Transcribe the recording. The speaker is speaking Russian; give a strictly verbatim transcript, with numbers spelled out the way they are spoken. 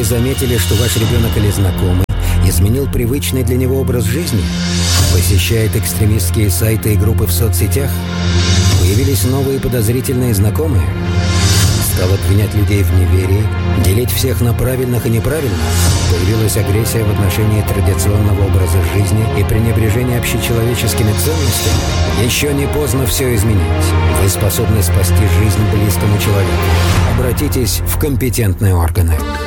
заметили, что ваш ребенок или знакомый изменил привычный для него образ жизни? Посещает экстремистские сайты и группы в соцсетях? Появились новые подозрительные знакомые? Стал обвинять людей в неверии, делить всех на правильных и неправильных? Появилась агрессия в отношении традиционного образа жизни и пренебрежение общечеловеческими ценностями? Еще не поздно все изменить. Вы способны спасти жизнь близкому человеку. Обратитесь в компетентные органы.